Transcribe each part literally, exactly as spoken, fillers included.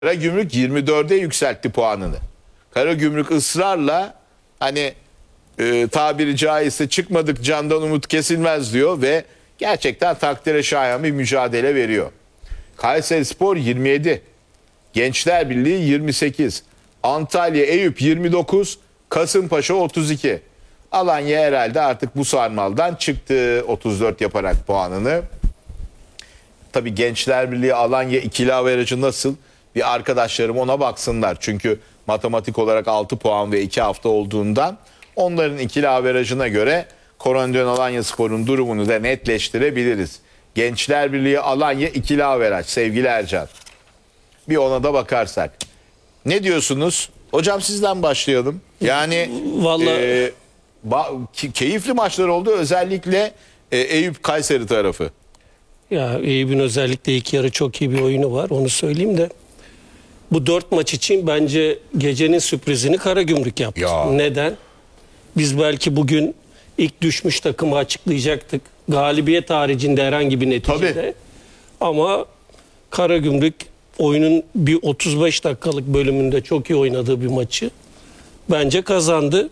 Karagümrük yirmi dörde yükseltti puanını. Karagümrük ısrarla hani e, tabiri caizse çıkmadık candan umut kesilmez diyor ve gerçekten takdire şayan bir mücadele veriyor. Kayserispor yirmi yedi, Gençler Birliği yirmi sekiz, Antalya Eyüp yirmi dokuz, Kasımpaşa otuz iki. Alanya herhalde artık bu sarmaldan çıktı otuz dört yaparak puanını. Tabii Gençler Birliği Alanya ikili averajı nasıl? Bir arkadaşlarım ona baksınlar. Çünkü matematik olarak altı puan ve iki hafta olduğundan onların ikili averajına göre Korondön Alanyaspor'un durumunu da netleştirebiliriz. Gençler Birliği Alanya ikili averaj sevgili Ercan. Bir ona da bakarsak. Ne diyorsunuz? Hocam sizden başlayalım. Yani Vallahi... e, ba- keyifli maçlar oldu. Özellikle e, Eyüp Kayseri tarafı. Ya Eyüp'ün özellikle ilk yarı çok iyi bir oyunu var. Onu söyleyeyim de. Bu dört maç için bence gecenin sürprizini Karagümrük yaptı. Ya. Neden? Biz belki bugün ilk düşmüş takımı açıklayacaktık. Galibiyet haricinde herhangi bir neticede. Tabii. Ama Karagümrük oyunun bir otuz beş dakikalık bölümünde çok iyi oynadığı bir maçı bence kazandı.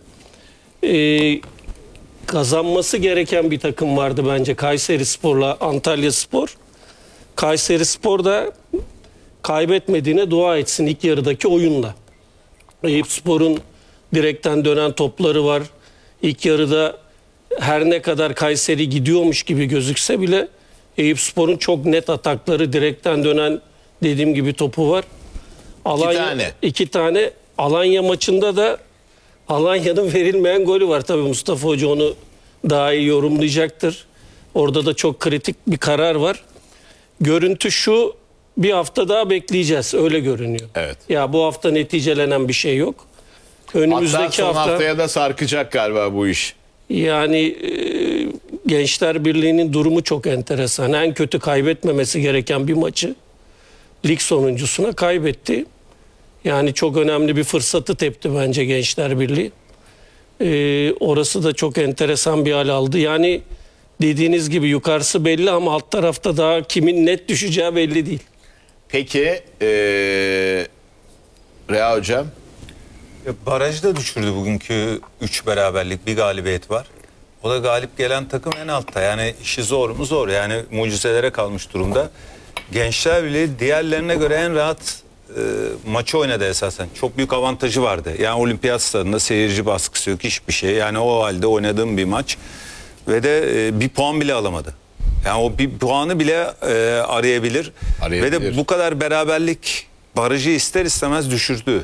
Ee, kazanması gereken bir takım vardı bence Kayserispor'la Antalyaspor. Kayserispor da kaybetmediğine dua etsin ilk yarıdaki oyunla. Eyüpspor'un direkten dönen topları var. İlk yarıda her ne kadar Kayseri gidiyormuş gibi gözükse bile Eyüpspor'un çok net atakları, direkten dönen dediğim gibi topu var. Alanya, İki tane. İki tane. Alanya maçında da Alanya'nın verilmeyen golü var. Tabii Mustafa Hoca onu daha iyi yorumlayacaktır. Orada da çok kritik bir karar var. Görüntü şu, bir hafta daha bekleyeceğiz. Öyle görünüyor. Evet. Ya bu hafta neticelenen bir şey yok. Önümüzdeki Hatta son hafta haftaya da sarkacak galiba bu iş. yani e, Gençler Birliği'nin durumu çok enteresan. En kötü kaybetmemesi gereken bir maçı lig sonuncusuna kaybetti. Yani çok önemli bir fırsatı tepti bence Gençler Birliği. Ee, orası da çok enteresan bir hal aldı. Yani dediğiniz gibi yukarısı belli ama alt tarafta daha kimin net düşeceği belli değil. Peki ee, Rea Hocam? Barajı da düşürdü bugünkü üç beraberlik, bir galibiyet var. O da galip gelen takım en altta. Yani işi zor mu zor. Yani mucizelere kalmış durumda. Gençler Birliği diğerlerine göre en rahat e, maçı oynadı esasen. Çok büyük avantajı vardı. Yani olimpiyat stadında seyirci baskısı yok, hiçbir şey. Yani o halde oynadığım bir maç. Ve de e, bir puan bile alamadı. Yani o bir puanı bile e, arayabilir. Arayabilir. Ve de bu kadar beraberlik barajı ister istemez düşürdü.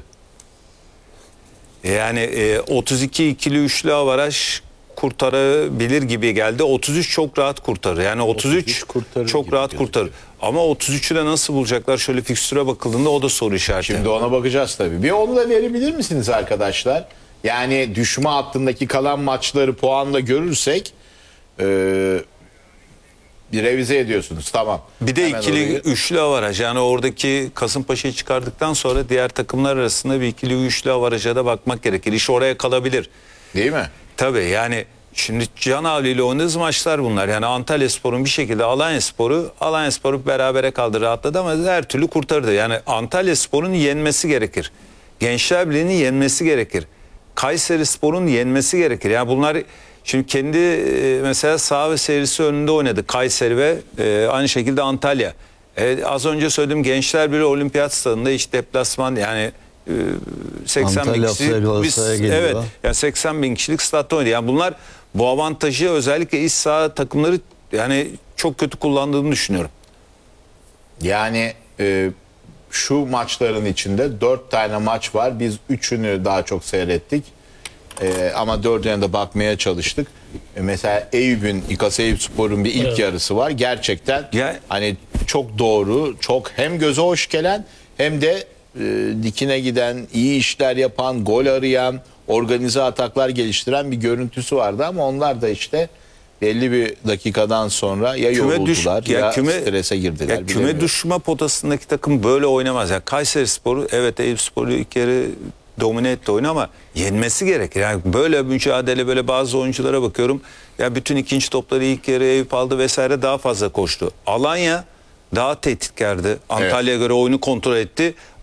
Yani e, otuz iki ikili üçlü avaraj kurtarabilir gibi geldi. otuz üç çok rahat kurtarır. Yani otuz üç çok rahat kurtarır. Ama otuz üçü de nasıl bulacaklar? Şöyle fikstüre bakıldığında o da soru işareti. Şimdi ona bakacağız tabii. Bir onu da verebilir misiniz arkadaşlar? Yani düşme hattındaki kalan maçları puanla görürsek e, bir revize ediyorsunuz. Tamam. Bir de Hemen ikili orayı... üçlü avaraj. Yani oradaki Kasımpaşa'yı çıkardıktan sonra diğer takımlar arasında bir ikili üçlü avaraja da bakmak gerekir. İş oraya kalabilir. Değil mi? Tabii yani şimdi Can Avli ile oynadığımız maçlar bunlar. Yani Antalyaspor'un bir şekilde Alanyaspor'u Alanyaspor'u berabere kaldı, rahatladı ama her türlü kurtardı. Yani Antalyaspor'un yenmesi gerekir. Gençler Birliği'nin yenmesi gerekir. Kayserispor'un yenmesi gerekir. Yani bunlar şimdi kendi e, mesela saha ve seyircisi önünde oynadı Kayseri ve e, aynı şekilde Antalya. E, az önce söyledim Gençler Birliği Olimpiyat Stadında hiç deplasman yani e, seksen Antalya bin kişilik biz, evet yani seksen bin kişilik statta oynadı. Yani bunlar bu avantajı özellikle iç saha takımları yani çok kötü kullandığını düşünüyorum. Yani e, şu maçların içinde dört tane maç var. Biz üçünü daha çok seyrettik. E, ama dördüne de bakmaya çalıştık. E, mesela Eyüp'ün, İKAS Eyüpspor'un bir ilk Evet. yarısı var. Gerçekten Ya- hani çok doğru, çok hem göze hoş gelen hem de e, dikine giden, iyi işler yapan, gol arayan, organize ataklar geliştiren bir görüntüsü vardı ama onlar da işte belli bir dakikadan sonra ya Küme yoruldular düş- ya, ya küme- strese girdiler. Ya küme bilemiyorum. düşme potasındaki takım böyle oynamaz. Yani Kayserispor'u evet Eyüpspor'u ilk kere domine etti oyunu ama yenmesi gerekir. Yani böyle mücadele böyle bazı oyunculara bakıyorum. Ya bütün ikinci topları ilk yarı Eyüp aldı vesaire daha fazla koştu. Alanya daha tehditkardı. Antalya'ya göre oyunu kontrol etti.